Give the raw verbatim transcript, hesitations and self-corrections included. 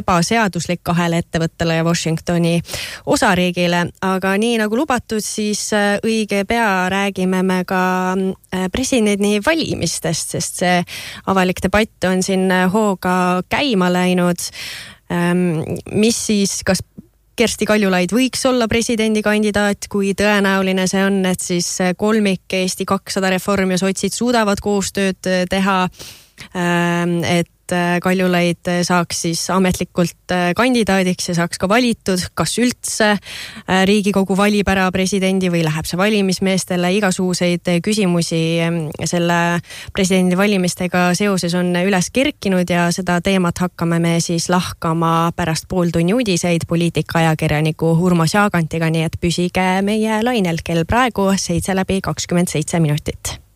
ebaseaduslik kahele ettevõttele ja Washingtoni osariigile, aga nii nagu lubatud, siis õige pea räägime me ka presidendi valimistest, sest see avalik debatt on siin hooga käima läinud. Mis siis, kas Kersti Kaljulaid võiks olla presidendikandidaat, kui tõenäoline see on, et siis kolmik Eesti kakssada Reform ja sotsid suudavad koostööd teha, et Kaljulaid saaks siis ametlikult kandidaadiks ja saaks ka valitud, kas üldse Riigikogu valib ära presidendi või läheb see valimismeestele. Igasuguseid küsimusi selle presidendi valimistega seoses on üles kerkinud ja seda teemat hakkame me siis lahkama pärast pooltunni uudiseid poliitika-ajakirjaniku Urmas Jaagantiga, nii et püsige meie lainel, kell praegu seitse läbi kakskümmend seitse minutit.